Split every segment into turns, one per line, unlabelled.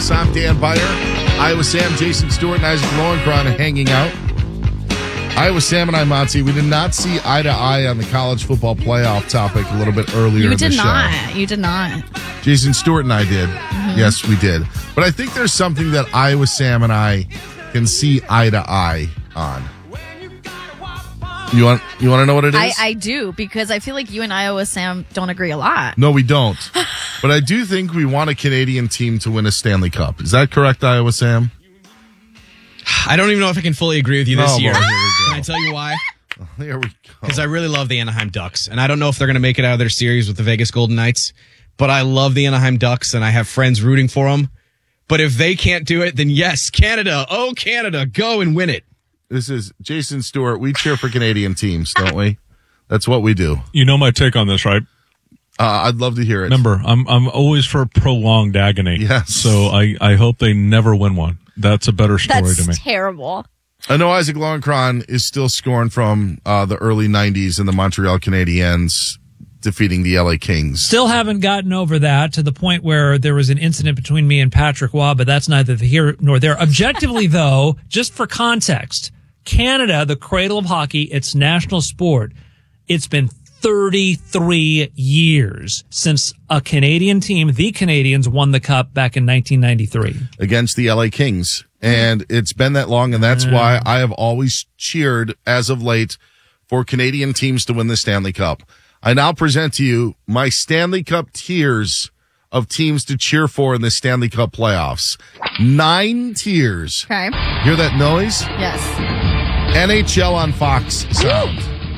Sports. I'm Dan Byer. Iowa Sam, Jason Stewart, and Isaac Lowenkron hanging out. Iowa Sam and I, Monty, we did not see eye to eye on the college football playoff topic a little bit earlier in the show.
You did not.
Jason Stewart and I did. Mm-hmm. Yes, we did. But I think there's something that Iowa Sam and I can see eye to eye on. You want to know what it is?
I do, because I feel like you and Iowa Sam don't agree a lot.
No, we don't. But I do think we want a Canadian team to win a Stanley Cup. Is that correct, Iowa Sam?
I don't even know if I can fully agree with you this year.
Well, here we go.
Can I tell you why?
There we go.
Because I really love the Anaheim Ducks, and I don't know if they're going to make it out of their series with the Vegas Golden Knights, but I love the Anaheim Ducks, and I have friends rooting for them. But if they can't do it, then yes, Canada, oh Canada, go and win it.
This is Jason Stewart. We cheer for Canadian teams, don't we? That's what we do.
You know my take on this, right?
I'd love to hear it.
Remember, I'm always for prolonged agony.
Yes.
So I hope they never win one. That's a better story to me.
That's terrible.
I know Isaac Lowenkron is still scoring from the early 90s and the Montreal Canadiens defeating the LA Kings.
Still haven't gotten over that, to the point where there was an incident between me and Patrick Waugh, but that's neither here nor there. Objectively, though, just for context, Canada, the cradle of hockey, its national sport, it's been 33 years since a Canadian team, the Canadians, won the Cup back in 1993.
Against the LA Kings. And it's been that long, and that's why I have always cheered, as of late, for Canadian teams to win the Stanley Cup. I now present to you my Stanley Cup tiers of teams to cheer for in the Stanley Cup playoffs. 9 tiers.
Okay.
Hear that noise?
Yes.
NHL on Fox sound.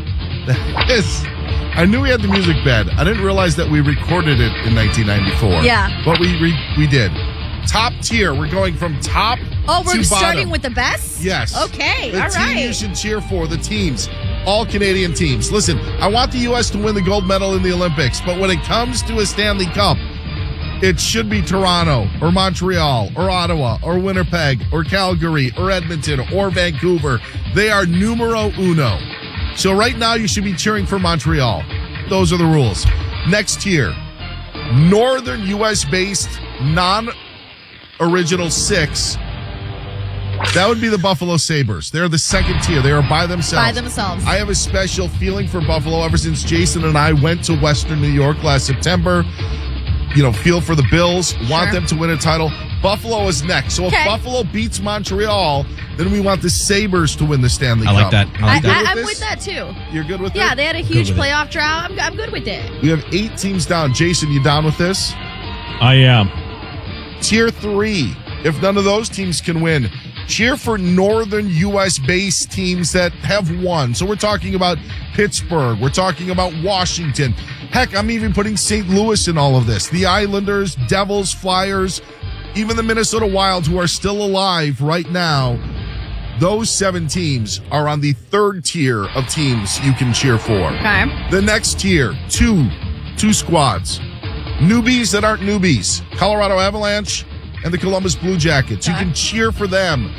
I knew we had the music bed. I didn't realize that we recorded it in 1994.
Yeah.
But we did. Top tier. We're going from top
Oh, we're
to
starting
bottom.
with the best?
Yes.
Okay,
the
all
team
right.
you should cheer for, the teams. All Canadian teams. Listen, I want the U.S. to win the gold medal in the Olympics, but when it comes to a Stanley Cup, it should be Toronto or Montreal or Ottawa or Winnipeg or Calgary or Edmonton or Vancouver. They are numero uno. So right now you should be cheering for Montreal. Those are the rules. Next tier, northern U.S.-based non-original 6. That would be the Buffalo Sabres. They're the second tier. They are by themselves.
By themselves.
I have a special feeling for Buffalo ever since Jason and I went to Western New York last September. Feel for the Bills, want them to win a title. Buffalo is next. So if Buffalo beats Montreal, then we want the Sabres to win the Stanley Cup.
I like that.
I'm with that, too.
You're good with it?
Yeah, they had a huge playoff drought. I'm good with it.
We have 8 teams down. Jason, you down with this?
I am.
Tier 3. If none of those teams can win, cheer for northern U.S.-based teams that have won. So we're talking about Pittsburgh. We're talking about Washington. Heck, I'm even putting St. Louis in all of this. The Islanders, Devils, Flyers, even the Minnesota Wild, who are still alive right now. Those 7 teams are on the 3rd tier of teams you can cheer for.
Okay.
The next tier, two squads. Newbies that aren't newbies. Colorado Avalanche and the Columbus Blue Jackets. You can cheer for them.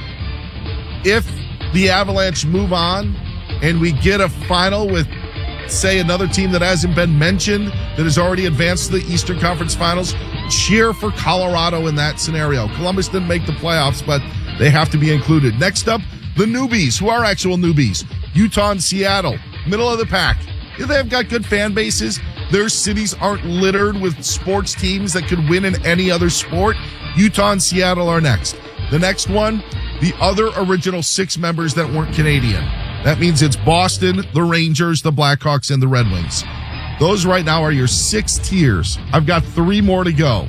If the Avalanche move on and we get a final with, say, another team that hasn't been mentioned that has already advanced to the Eastern Conference Finals, cheer for Colorado in that scenario. Columbus didn't make the playoffs, but they have to be included. Next up, the newbies, who are actual newbies. Utah and Seattle, middle of the pack. They've got good fan bases. Their cities aren't littered with sports teams that could win in any other sport. Utah and Seattle are next. The next one, the other original 6 members that weren't Canadian. That means it's Boston, the Rangers, the Blackhawks, and the Red Wings. Those right now are your 6 tiers. I've got 3 more to go.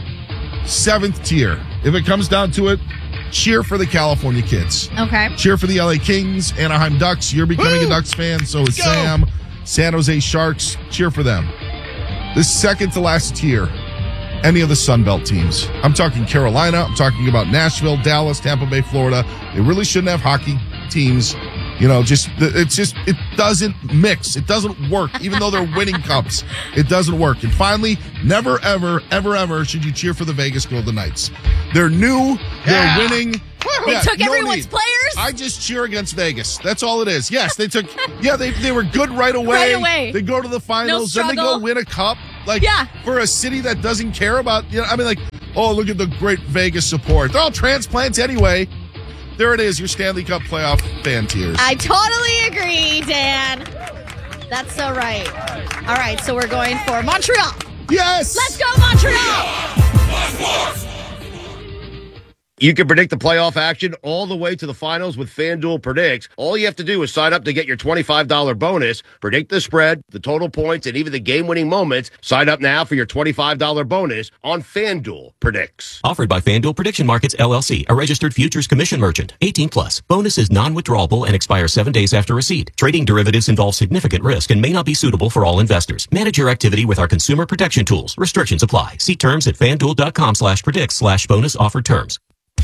7th tier. If it comes down to it, cheer for the California kids.
Okay.
Cheer for the LA Kings, Anaheim Ducks. You're becoming a Ducks fan, so is Sam. San Jose Sharks. Cheer for them. The second to last tier, any of the Sun Belt teams. I'm talking Carolina. I'm talking about Nashville, Dallas, Tampa Bay, Florida. They really shouldn't have hockey teams. It doesn't mix. It doesn't work. Even though they're winning cups, it doesn't work. And finally, never, ever, ever, ever should you cheer for the Vegas Golden Knights. They're new. They're winning.
They took everyone's players?
I just cheer against Vegas. That's all it is. Yes, they took. Yeah, they were good right away.
Right away.
They go to the finals,
No
then they go
struggle.
win a cup. For a city that doesn't care about. Oh, look at the great Vegas support. They're all transplants anyway. There it is, your Stanley Cup playoff fan tears.
I totally agree, Dan. That's so right. All right, so we're going for Montreal.
Yes!
Let's go, Montreal!
You can predict the playoff action all the way to the finals with FanDuel Predicts. All you have to do is sign up to get your $25 bonus, predict the spread, the total points, and even the game-winning moments. Sign up now for your $25 bonus on FanDuel Predicts.
Offered by FanDuel Prediction Markets, LLC, a registered futures commission merchant. 18 plus. Bonus is non-withdrawable and expires 7 days after receipt. Trading derivatives involves significant risk and may not be suitable for all investors. Manage your activity with our consumer protection tools. Restrictions apply. See terms at FanDuel.com/predicts/bonus offer terms.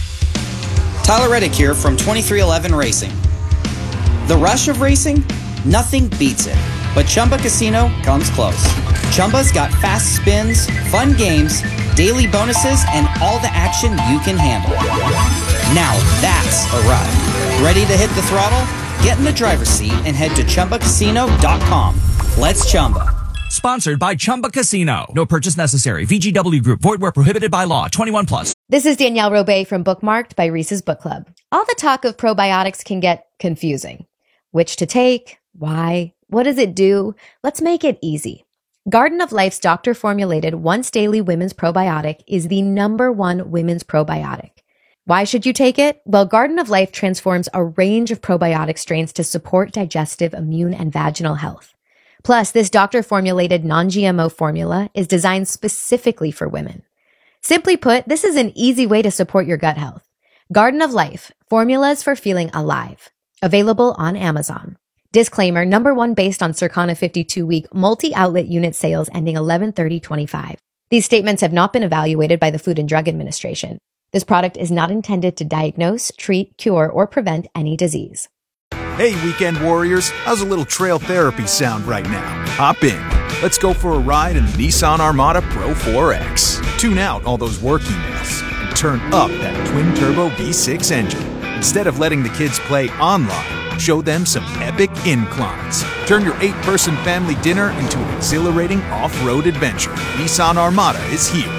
Tyler Reddick here from 2311 Racing. The rush of racing? Nothing beats it. But Chumba Casino comes close. Chumba's got fast spins, fun games, daily bonuses, and all the action you can handle. Now that's a ride. Ready to hit the throttle? Get in the driver's seat and head to ChumbaCasino.com. Let's Chumba.
Sponsored by Chumba Casino. No purchase necessary. VGW Group. Void where prohibited by law. 21 plus.
This is Danielle Robay from Bookmarked by Reese's Book Club. All the talk of probiotics can get confusing. Which to take? Why? What does it do? Let's make it easy. Garden of Life's doctor-formulated once-daily women's probiotic is the #1 women's probiotic. Why should you take it? Well, Garden of Life transforms a range of probiotic strains to support digestive, immune, and vaginal health. Plus, this doctor-formulated non-GMO formula is designed specifically for women. Simply put, this is an easy way to support your gut health. Garden of Life, formulas for feeling alive. Available on Amazon. Disclaimer, #1 based on Circana 52-week multi-outlet unit sales ending 11/30/25. These statements have not been evaluated by the Food and Drug Administration. This product is not intended to diagnose, treat, cure, or prevent any disease.
Hey, weekend warriors, how's a little trail therapy sound right now? Hop in. Let's go for a ride in the Nissan Armada Pro 4X. Tune out all those work emails and turn up that twin-turbo V6 engine. Instead of letting the kids play online, show them some epic inclines. Turn your 8-person family dinner into an exhilarating off-road adventure. Nissan Armada is here.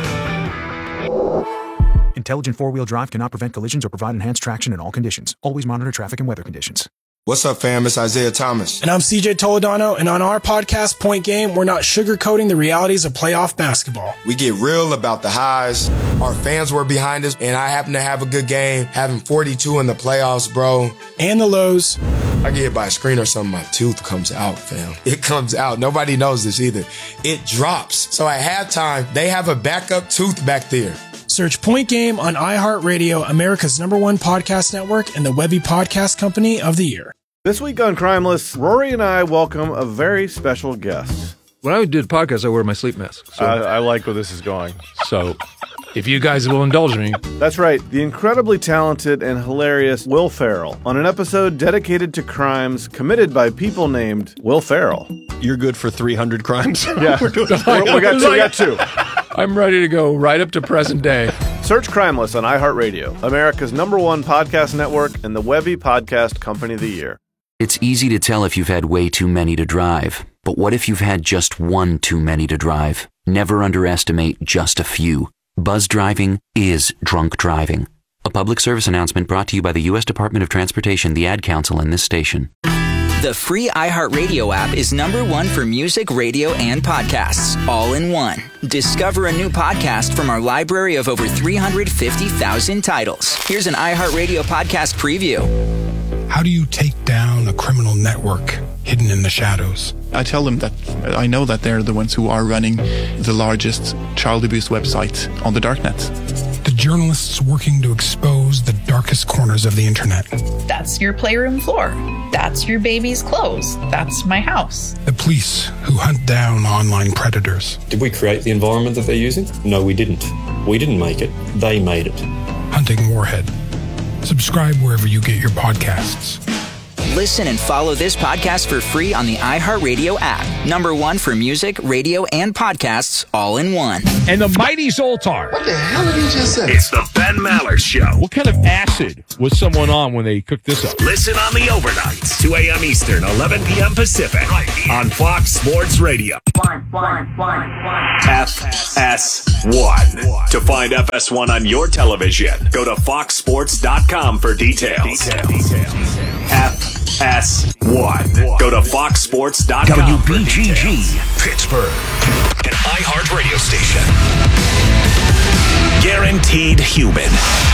Intelligent four-wheel drive cannot prevent collisions or provide enhanced traction in all conditions. Always monitor traffic and weather conditions.
What's up, fam? It's Isaiah Thomas.
And I'm CJ Toledano, and on our podcast, Point Game, we're not sugarcoating the realities of playoff basketball.
We get real about the highs. Our fans were behind us, and I happen to have a good game, having 42 in the playoffs, bro.
And the lows.
I get hit by a screen or something, my tooth comes out, fam. It comes out. Nobody knows this either. It drops. So at halftime, they have a backup tooth back there.
Search Point Game on iHeartRadio, America's #1 podcast network, and the Webby Podcast Company of the Year.
This week on Crimeless, Rory and I welcome a very special guest.
When I do the podcast, I wear my sleep mask. So.
I like where this is going.
So, if you guys will indulge me.
That's right. The incredibly talented and hilarious Will Ferrell on an episode dedicated to crimes committed by people named Will Ferrell.
You're good for 300 crimes?
Yeah. we got two.
I'm ready to go right up to present day.
Search Crimeless on iHeartRadio, America's #1 podcast network, and the Webby Podcast Company of the Year.
It's easy to tell if you've had way too many to drive. But what if you've had just one too many to drive? Never underestimate just a few. Buzz driving is drunk driving. A public service announcement brought to you by the U.S. Department of Transportation, the Ad Council, and this station.
The free iHeartRadio app is #1 for music, radio, and podcasts, all in one. Discover a new podcast from our library of over 350,000 titles. Here's an iHeartRadio podcast preview.
How do you take down a criminal network hidden in the shadows?
I tell them that I know that they're the ones who are running the largest child abuse website on the darknet.
The journalists working to expose the darkest corners of the internet.
That's your playroom floor. That's your baby's clothes. That's my house.
The police who hunt down online predators.
Did we create the environment that they're using? No, we didn't. We didn't make it. They made it.
Hunting Warhead. Subscribe wherever you get your podcasts.
Listen and follow this podcast for free on the iHeartRadio app. #1 for music, radio, and podcasts all in one.
And the mighty Zoltar.
What the hell did he just say?
It's the Ben Maller Show. What kind of acid was someone on when they cooked this up?
Listen on the overnights, 2 a.m. Eastern, 11 p.m. Pacific, right here on Fox Sports Radio. FS1. To find FS1 on your television, go to foxsports.com for details. FS1. Go to foxsports.com. WBGG, Pittsburgh, an iHeart radio station. Guaranteed human.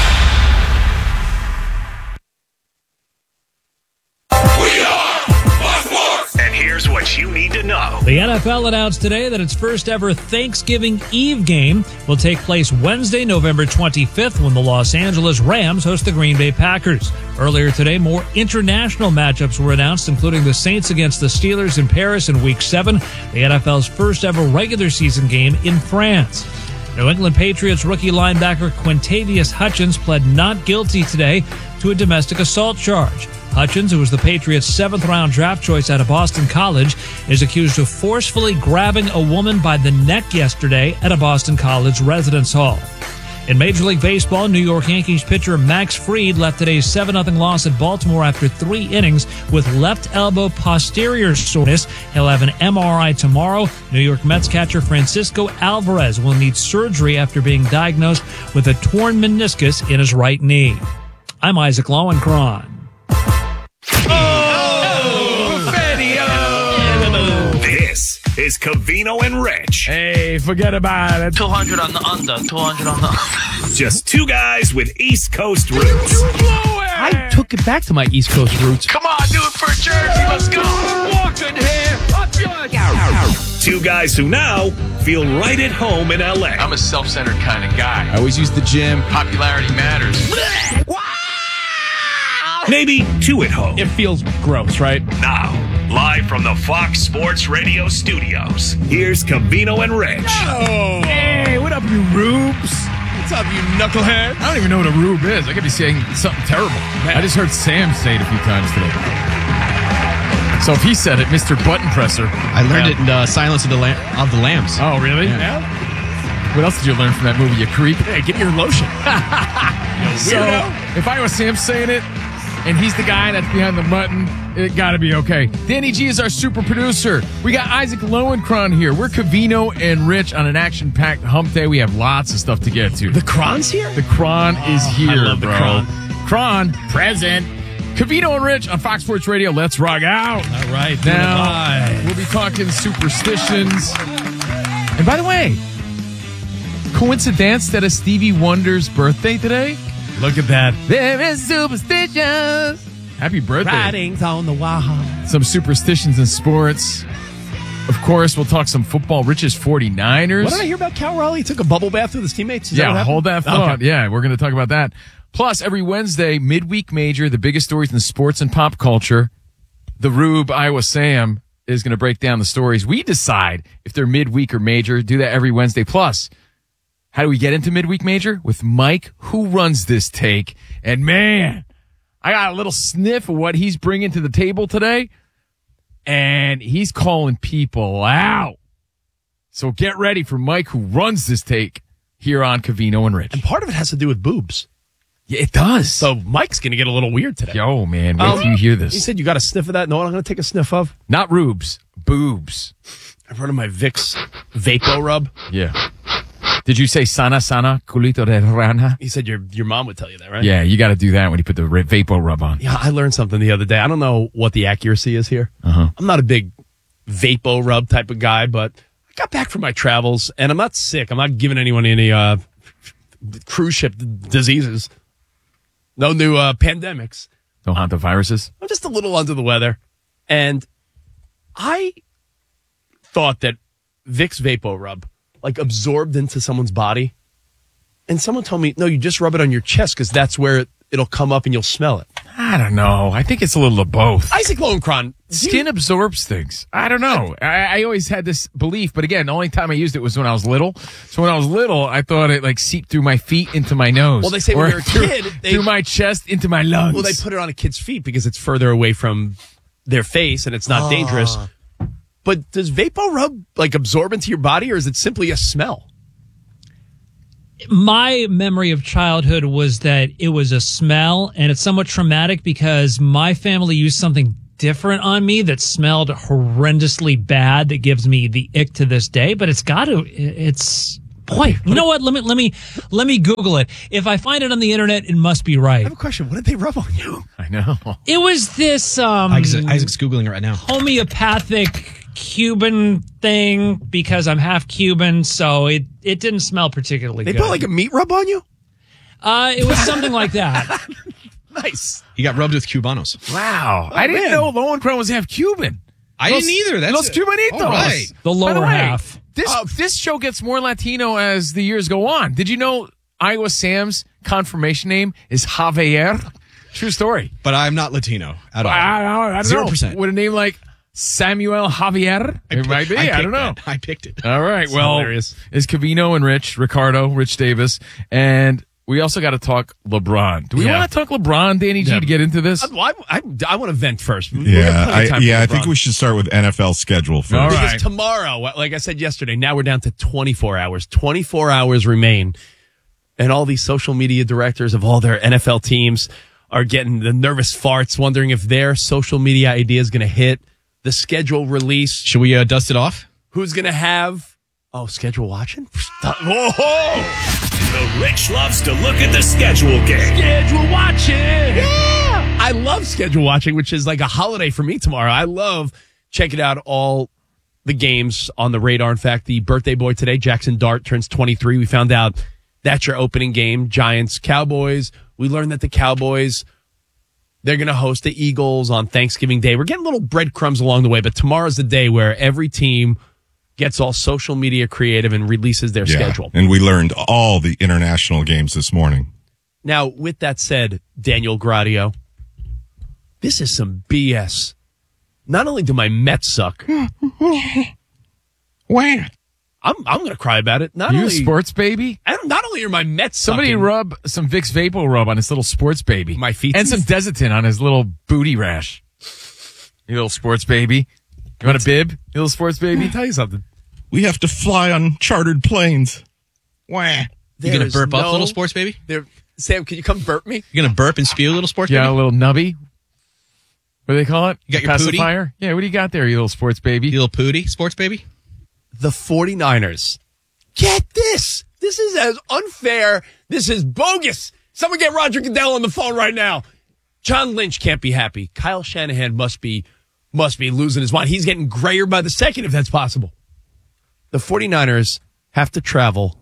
And here's what you need to know.
The NFL announced today that its first ever Thanksgiving Eve game will take place Wednesday, November 25th, when the Los Angeles Rams host the Green Bay Packers. Earlier today, more international matchups were announced, including the Saints against the Steelers in Paris in Week 7, the NFL's first ever regular season game in France. New England Patriots rookie linebacker Quintavious Hutchins pled not guilty today to a domestic assault charge. Hutchins, who was the Patriots' 7th-round draft choice out of Boston College, is accused of forcefully grabbing a woman by the neck yesterday at a Boston College residence hall. In Major League Baseball, New York Yankees pitcher Max Fried left today's 7-0 loss at Baltimore after 3 innings with left elbow posterior soreness. He'll have an MRI tomorrow. New York Mets catcher Francisco Alvarez will need surgery after being diagnosed with a torn meniscus in his right knee. I'm Isaac Lowenkron.
This is Covino and Rich.
Hey, forget about it.
200 on the under. 200 on the under.
Just two guys with East Coast roots.
I took it back to my East Coast roots.
Come on, do it for Jersey. Let's go.
Walking here.
Two guys who now feel right at home in L.A.
I'm a self-centered kind of guy.
I always use the gym.
Popularity matters.
Maybe two at home.
It feels gross, right?
Now, live from the Fox Sports Radio studios, here's Covino and Rich.
Oh. Hey, what up, you rubes? What's up, you knucklehead? I don't even know what a rube is. I could be saying something terrible. I just heard Sam say it a few times today. So if he said it, Mr. Button Presser.
I learned it in Silence of the Lambs.
Oh, really? Yeah. What else did you learn from that movie, you creep? Hey, get me your lotion. So, if I was Sam saying it, and he's the guy that's behind the button, it gotta be okay. Danny G is our super producer. We got Isaac Lowenkron here. We're Covino and Rich on an action-packed hump day. We have lots of stuff to get to.
The Kron's here?
The Kron is here,
I love
bro.
the Kron.
Kron, present. Covino and Rich on Fox Sports Radio. Let's rock out.
All right,
now we'll be talking superstitions. And by the way, coincidence that it's Stevie Wonder's birthday today?
Look at that.
There is superstitions. Happy birthday.
Writings on the wall.
Some superstitions in sports. Of course, we'll talk some football. Rich's 49ers.
What did I hear about Cal Raleigh? He took a bubble bath with his teammates? Is
yeah, hold that thought. Okay. Yeah, we're going to talk about that. Plus, every Wednesday, midweek major, the biggest stories in sports and pop culture. The Rube, Iowa Sam, is going to break down the stories. We decide if they're midweek or major. Do that every Wednesday. Plus, how do we get into midweek major? With Mike, who runs this take. And man, I got a little sniff of what he's bringing to the table today. And he's calling people out. So get ready for Mike, who runs this take here on Covino and Rich.
And part of it has to do with boobs.
Yeah, it does.
So Mike's going to get a little weird today.
Yo, man, wait till you hear this.
He said you got a sniff of that. Know what I'm going to take a sniff of?
Not rubes, boobs.
I've heard of my Vicks Vapo Rub.
Yeah. Did you say sana culito de rana?
He said your mom would tell you that, right?
Yeah, you got to do that when you put the Vapo Rub on.
Yeah, I learned something the other day. I don't know what the accuracy is here.
Uh-huh.
I'm not a big Vapo Rub type of guy, but I got back from my travels, and I'm not sick. I'm not giving anyone any cruise ship diseases. No new pandemics.
No hantaviruses?
I'm just a little under the weather. And I thought that Vicks Vapo Rub like absorbed into someone's body. And someone told me, no, you just rub it on your chest because that's where it'll come up and you'll smell it.
I don't know. I think it's a little of both.
Isaac Lowenkron.
Skin absorbs things. I don't know. I always had this belief, but again, the only time I used it was when I was little. So when I was little, I thought it like seeped through my feet into my nose.
Well, they say when you're a kid,
through my chest into my lungs.
Well, they put it on a kid's feet because it's further away from their face and it's not dangerous. But does VapoRub like absorb into your body, or is it simply a smell?
My memory of childhood was that it was a smell, and it's somewhat traumatic because my family used something different on me that smelled horrendously bad that gives me the ick to this day. But boy, you know what? Let me Google it. If I find it on the internet, it must be right.
I have a question. What did they rub on you?
I know.
It was this
Isaac's Googling it right now.
Homeopathic Cuban thing because I'm half Cuban, so it didn't smell particularly good.
They put like a meat rub on you?
It was something like that.
Nice.
He got rubbed with Cubanos.
Wow. I didn't know Lowenkron was half Cuban.
I didn't either. That's
Los Cubanitos.
Right.
The lower half.
This show gets more Latino as the years go on. Did you know Iowa Sam's confirmation name is Javier? True story.
But I'm not Latino at all.
I don't
0%.
know. Would a name like Samuel Javier? It might be. I don't know.
I picked it.
All right.
It's
well,
hilarious.
Is Covino and Rich Davis. And we also got to talk LeBron. Do we want to talk LeBron, Danny G, to get into this?
I want to vent first.
I think we should start with NFL schedule first.
All
because
right.
tomorrow, like I said yesterday, now we're down to 24 hours. 24 hours remain. And all these social media directors of all their NFL teams are getting the nervous farts, wondering if their social media idea is going to hit. The schedule release.
Should we dust it off?
Who's going to have... Oh, schedule watching? Whoa!
The Rich loves to look at the schedule game.
Schedule watching! Yeah! I love schedule watching, which is like a holiday for me tomorrow. I love checking out all the games on the radar. In fact, the birthday boy today, Jackson Dart, turns 23. We found out that's your opening game, Giants-Cowboys. We learned that the Cowboys... They're going to host the Eagles on Thanksgiving Day. We're getting little breadcrumbs along the way, but tomorrow's the day where every team gets all social media creative and releases their schedule.
And we learned all the international games this morning.
Now, with that said, Daniel Gradio, this is some BS. Not only do my Mets suck.
Where?
I'm going to cry about it. Not
You
only
sports baby?
Not only are my Mets
Somebody
sucking,
rub some Vicks Vapor Rub on his little sports baby.
My feet.
And some Desitin on his little booty rash. You little sports baby. You want a bib? You little sports baby?
Let me tell you something.
We have to fly on chartered planes. Wah.
You going to burp up, little sports baby?
Sam, can you come burp me?
You going to burp and spew, little sports
Yeah,
baby?
a little nubby. What do they call it?
You got your
pacifier? Yeah, what do you got there, you little sports baby?
You little pooty, sports baby?
The 49ers. Get this. This is as unfair. This is bogus. Someone get Roger Goodell on the phone right now. John Lynch can't be happy. Kyle Shanahan must be losing his mind. He's getting grayer by the second, if that's possible. The 49ers have to travel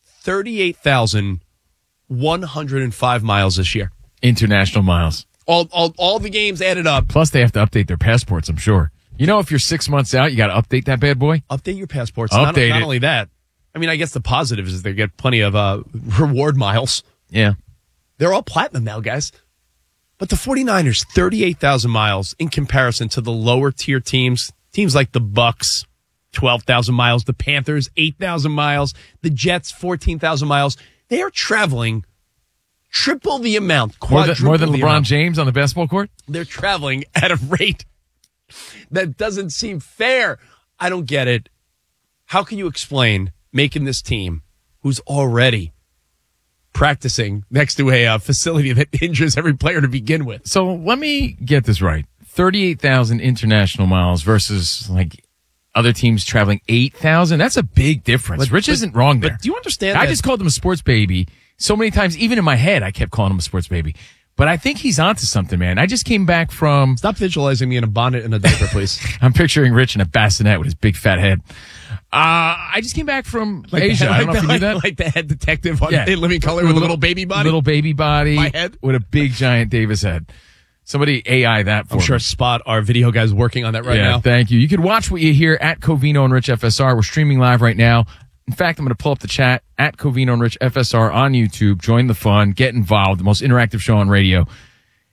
38,105 miles this year.
International miles.
All the games added up.
Plus, they have to update their passports, I'm sure. You know, if you're 6 months out, you got to update that bad boy?
Update your passports.
Update
not
it.
only that. I mean, I guess the positive is they get plenty of reward miles.
Yeah.
They're all platinum now, guys. But the 49ers, 38,000 miles in comparison to the lower tier teams. Teams like the Bucks, 12,000 miles. The Panthers, 8,000 miles. The Jets, 14,000 miles. They are traveling triple the amount,
More
quadruple
than
the
LeBron
amount.
James on the basketball court?
They're traveling at a rate that doesn't seem fair. I don't get it. How can you explain making this team, who's already practicing next to a facility that injures every player to begin with?
So let me get this right. 38,000 international miles versus like other teams traveling 8,000. That's a big difference. Rich isn't wrong there.
But do you understand
I
that-
just called him a sports baby so many times. Even in my head, I kept calling him a sports baby. But I think he's onto something, man. I just came back from...
Stop visualizing me in a bonnet and a diaper, please.
I'm picturing Rich in a bassinet with his big fat head. I just came back from Asia. I don't know if you knew that.
Like the head detective on In Living Color with a little baby body.
Little baby body.
My head?
With a big giant Davis head. Somebody AI that for
I'm
me.
sure Spot, our video guy's working on that right now.
Thank you. You can watch what you hear at Covino and Rich FSR. We're streaming live right now. In fact, I'm going to pull up the chat at Covino and Rich FSR on YouTube. Join the fun. Get involved. The most interactive show on radio.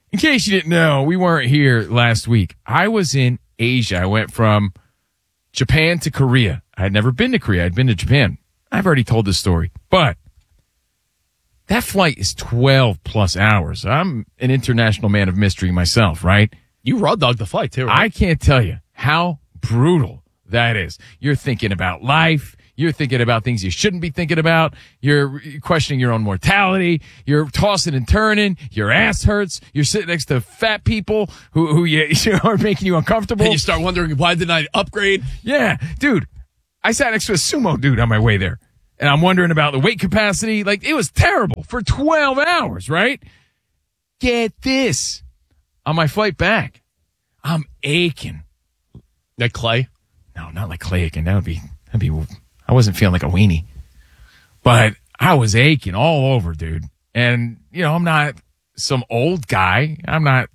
In case you didn't know, we weren't here last week. I was in Asia. I went from Japan to Korea. I had never been to Korea. I'd been to Japan. I've already told this story. But that flight is 12 plus hours. I'm an international man of mystery myself, right?
You raw dogged the flight, too, right?
I can't tell you how brutal that is. You're thinking about life. You're thinking about things you shouldn't be thinking about. You're questioning your own mortality. You're tossing and turning. Your ass hurts. You're sitting next to fat people who are making you uncomfortable.
And you start wondering, why didn't I upgrade?
Yeah, dude. I sat next to a sumo dude on my way there. And I'm wondering about the weight capacity. Like, it was terrible for 12 hours, right? Get this. On my flight back, I'm aching.
Like Clay?
No, not like Clay aching. That'd be, I wasn't feeling like a weenie. But I was aching all over, dude. And, I'm not some old guy. I'm not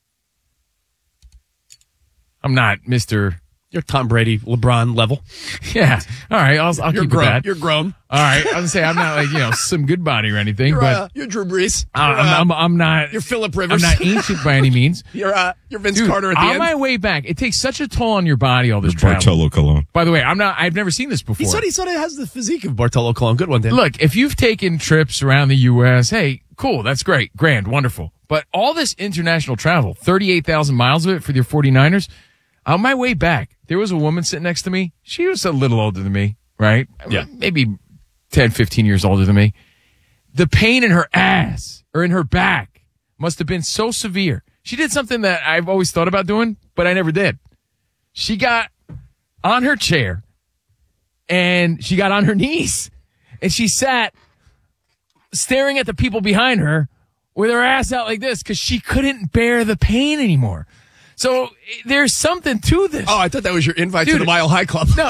Mr.
You're Tom Brady, LeBron level.
Yeah. All right. I'll keep
grown.
it that.
You're grown.
All right. I was going to say, I'm not like, some good body or anything, but
you're Drew Brees.
I'm not.
You're Phillip Rivers.
I'm not ancient by any means.
You're Vince
Dude,
Carter at the
on
end.
my way back, it takes such a toll on your body, all this travel.
Bartolo Colon.
By the way, I've never seen this before.
He sort of has the physique of Bartolo Colon. Good one, Dan.
Look, if you've taken trips around the U.S., hey, cool. That's great. Grand. Wonderful. But all this international travel, 38,000 miles of it for your 49ers, on my way back, there was a woman sitting next to me. She was a little older than me, right?
Yeah.
Maybe 10, 15 years older than me. The pain in her ass or in her back must have been so severe. She did something that I've always thought about doing, but I never did. She got on her chair and she got on her knees and she sat staring at the people behind her with her ass out like this because she couldn't bear the pain anymore. So there's something to this.
Oh, I thought that was your invite to the Mile High Club.
No,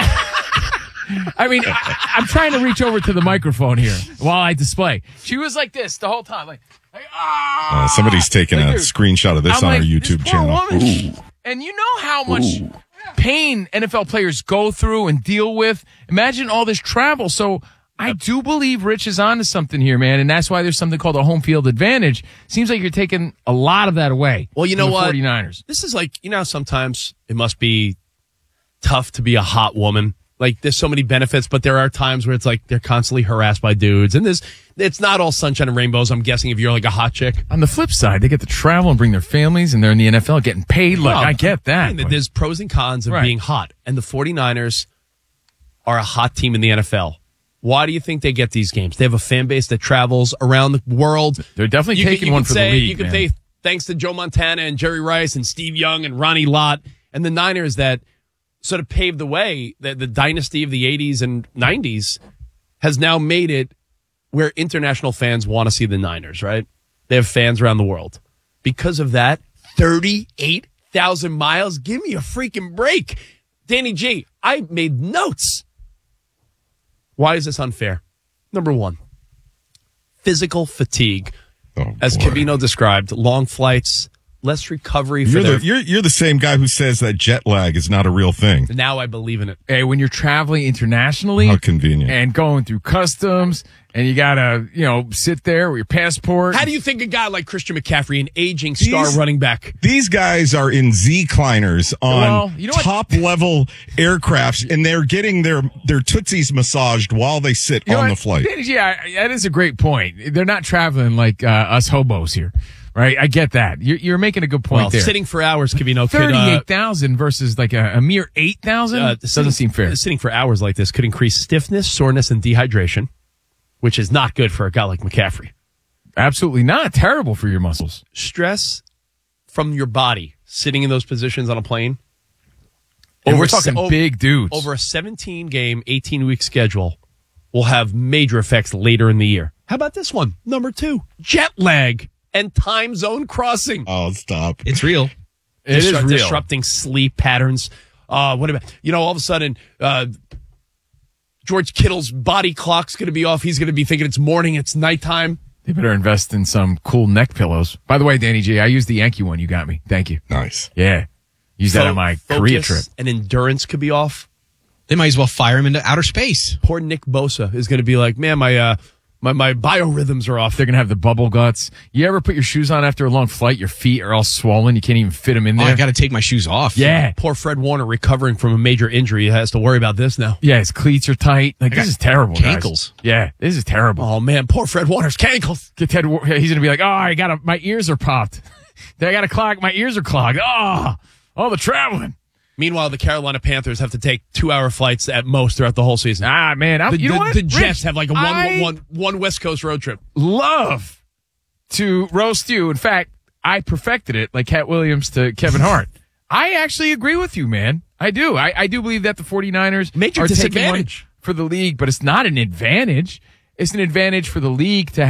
I'm trying to reach over to the microphone here while I display. She was like this the whole time, like
somebody's taking a screenshot of this on our YouTube channel.
And you know how much pain NFL players go through and deal with. Imagine all this travel. So I do believe Rich is onto something here, man, and that's why there's something called a home field advantage. Seems like you're taking a lot of that away.
Well, you know what?
49ers.
This is like, sometimes it must be tough to be a hot woman. Like, there's so many benefits, but there are times where it's like they're constantly harassed by dudes. And it's not all sunshine and rainbows, I'm guessing, if you're like a hot chick.
On the flip side, they get to travel and bring their families, and they're in the NFL getting paid. Look, I get that.
There's pros and cons of being hot. And the 49ers are a hot team in the NFL. Why do you think they get these games? They have a fan base that travels around the world.
They're definitely taking one for the league.
You can say thanks to Joe Montana and Jerry Rice and Steve Young and Ronnie Lott and the Niners that sort of paved the way. The dynasty of the 80s and 90s has now made it where international fans want to see the Niners, right? They have fans around the world. Because of that, 38,000 miles. Give me a freaking break. Danny G, I made notes. Why is this unfair? Number one, physical fatigue. As Cavino described, long flights, less recovery for
you're the same guy who says that jet lag is not a real thing.
Now I believe in it.
Hey, when you're traveling internationally.
How convenient.
And going through customs, and you gotta, sit there with your passport.
How do you think a guy like Christian McCaffrey, an aging star running back?
These guys are in Z-cliners on top-level aircrafts, and they're getting their tootsies massaged while they sit on the flight.
Yeah, that is a great point. They're not traveling like us hobos here. Right, I get that. You're making a good point there.
Sitting for hours could be
38,000 versus like a mere 8,000 doesn't seem fair.
Sitting for hours like this could increase stiffness, soreness, and dehydration, which is not good for a guy like McCaffrey.
Absolutely not. Terrible for your muscles.
Stress from your body sitting in those positions on a plane.
And we're talking big dudes.
Over a 17-game, 18-week schedule will have major effects later in the year. How about this one? Number 2, jet lag and time zone crossing.
Oh, stop.
It's real.
It is real.
Disrupting sleep patterns. What about, all of a sudden, George Kittle's body clock's going to be off. He's going to be thinking it's morning, it's nighttime.
They better invest in some cool neck pillows. By the way, Danny G, I used the Yankee one you got me. Thank you.
Nice.
Yeah. Use that on my Korea trip.
And endurance could be off.
They might as well fire him into outer space.
Poor Nick Bosa is going to be like, man, my My biorhythms are off.
They're going to have the bubble guts. You ever put your shoes on after a long flight? Your feet are all swollen. You can't even fit them in there.
I got to take my shoes off.
Yeah.
Poor Fred Warner recovering from a major injury. He has to worry about this now.
Yeah, his cleats are tight. Like, this is terrible, guys.
Cankles.
Yeah, this is terrible.
Oh, man, poor Fred Warner's cankles.
He's going to be like, my ears are popped. I got to clog. My ears are clogged. All the traveling.
Meanwhile, the Carolina Panthers have to take 2-hour flights at most throughout the whole season.
Man.
The Jets have like a one West Coast road trip.
Love to roast you. In fact, I perfected it like Cat Williams to Kevin Hart. I actually agree with you, man. I do. I do believe that the 49ers
Major
are taking one
disadvantage
for the league, but it's not an advantage. It's an advantage for the league to